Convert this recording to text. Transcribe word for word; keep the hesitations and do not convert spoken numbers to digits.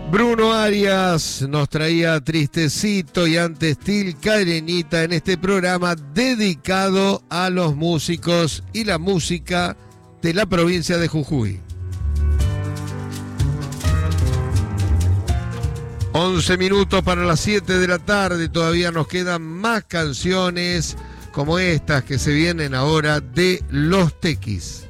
Bruno Arias nos traía Tristecito y antes Til Cadenita en este programa dedicado a los músicos y la música de la provincia de Jujuy. once minutos para las siete de la tarde, todavía nos quedan más canciones como estas que se vienen ahora de Los Tequis.